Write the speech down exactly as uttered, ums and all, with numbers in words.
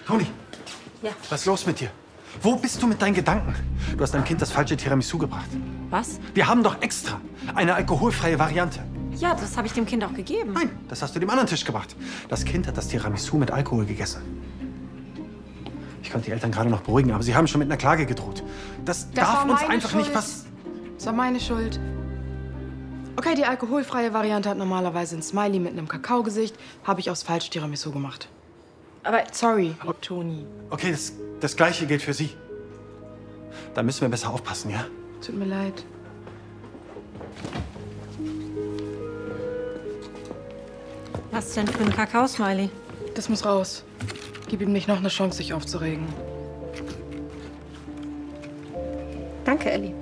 Toni! Ja. Was ist los mit dir? Wo bist du mit deinen Gedanken? Du hast deinem Kind das falsche Tiramisu gebracht. Was? Wir haben doch extra eine alkoholfreie Variante. Ja, das habe ich dem Kind auch gegeben. Nein, das hast du dem anderen Tisch gebracht. Das Kind hat das Tiramisu mit Alkohol gegessen. Ich konnte die Eltern gerade noch beruhigen, aber sie haben schon mit einer Klage gedroht. Das, Das darf war uns meine einfach Schuld. nicht passieren. Das war meine Schuld. Okay, die alkoholfreie Variante hat normalerweise ein Smiley mit einem Kakaogesicht. Habe ich aufs falsche Tiramisu gemacht. Aber Sorry, Toni. Okay, das, das Gleiche gilt für Sie. Da müssen wir besser aufpassen, ja? Tut mir leid. was denn für ein Kakao-Smiley? Das muss raus. Gib ihm nicht noch eine Chance, sich aufzuregen. Danke, Elli.